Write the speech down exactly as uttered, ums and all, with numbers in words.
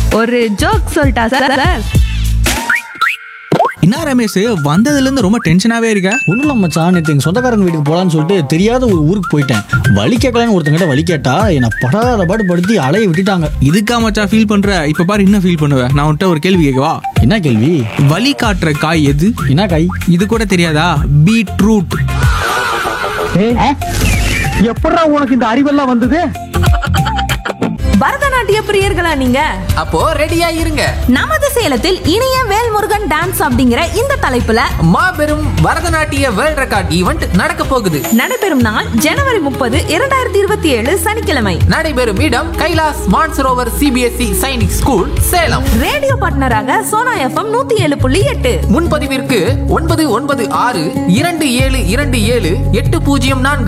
ஒரு ஜோக் சொல்லிட்டா sir sir என்ன ரமேஷ், வந்ததுல இருந்து ரொம்ப டென்ஷனாவே இருக்க? ஒன்றும் இல்லை மச்சான், நேற்று எங்கள் சொந்தக்காரங்க வீட்டுக்கு போகலான்னு சொல்லிட்டு தெரியாத ஒரு ஊருக்கு போயிட்டேன். வழி கேட்கலான்னு ஒருத்தங்கிட்ட வழி கேட்டா என்னை படாத பாடு படுத்தி அலைய விட்டுட்டாங்க. இதுக்கா மச்சான் ஃபீல் பண்ற? இப்ப பாரு என்ன ஃபீல் பண்ணுவேன். நான் உன்கிட்ட ஒரு கேள்வி கேட்கவா? என்ன கேள்வி? வழி காட்டுற காய் எது? என்ன காய்? இது கூட தெரியாதா? பீட்ரூட். எப்படா உனக்கு இந்த அறிவெல்லாம் வந்தது? பரதநாட்டிய பிரியர்களா நீங்க? அப்போ ரெடியா இருங்க. நமது சேலத்தில் இனிய வேல்முருகன் டான்ஸ் அப்படிங்கிற இந்த தலைப்புல மாபெரும் பரதநாட்டிய வேர்ல்ட் ரெக்கார்ட் ஈவெண்ட் நடக்க போகுது. நடைபெறும் நாள் ஜனவரி முப்பது இரண்டாயிரத்தி இருபத்தி ஏழு சனிக்கிழமை. நடைபெறும் இடம் Kailash Mansarovar CBSE Sainik school, Salem. Radio பார்ட்னராக சோனா எஃப்எம் நூத்தி ஏழு புள்ளி எட்டு. முன்பதிவிற்கு ஒன்பது ஒன்பது ஆறு இரண்டு ஏழு இரண்டு ஏழு எட்டு பூஜ்ஜியம் நான்கு.